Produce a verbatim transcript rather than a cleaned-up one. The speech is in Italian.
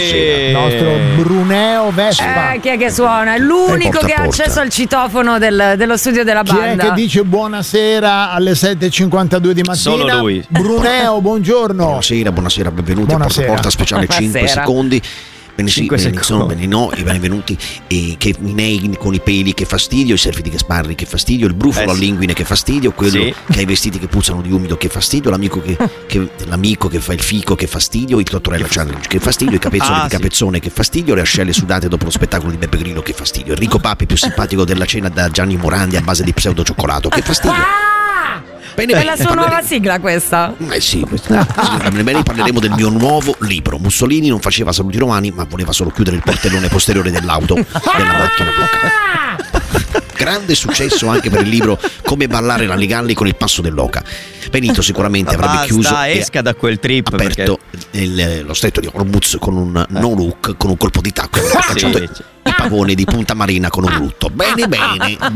Il nostro Bruneo Vespa. Eh, chi è che suona? È l'unico che ha accesso al citofono del, dello studio della Chi banda. è che dice buonasera alle sette e cinquantadue di mattina? Solo lui. Bruneo, buongiorno. Buonasera, buonasera, benvenuti Buonasera. a Porta Speciale Buonasera. cinque secondi. Bene, sì, cinque bene, sono secondi. bene, no, i benvenuti. E che i nei con i peli, che fastidio, i serfiti che sparri, che fastidio, il brufolo Eh, sì. all'inguine, che fastidio, quello Sì. che ha i vestiti che puzzano di umido, che fastidio, l'amico che, che, l'amico che fa il fico, che fastidio, il Tottorella Challenge, che fastidio, i capezzoni Ah, di sì. Capezzone, che fastidio, le ascelle sudate dopo lo spettacolo di Beppe Grillo, che fastidio, Enrico Papi più simpatico della cena da Gianni Morandi a base di pseudo cioccolato, che fastidio. Bene, È bene, la sua parleremo- nuova sigla questa. Eh sì, questa- sì, bene, parleremo del mio nuovo libro. Mussolini non faceva saluti romani, ma voleva solo chiudere il portellone posteriore dell'auto della macchina blu. Grande successo anche per il libro Come ballare la Ligalli con il passo dell'oca. Benito sicuramente avrebbe Basta, chiuso e esca da quel trip, aperto il- lo stretto di Hormuz con un no look, con un colpo di tacco e avrebbe Sì, cacciato sì. i pavoni di Punta Marina con un lutto. Bene, bene,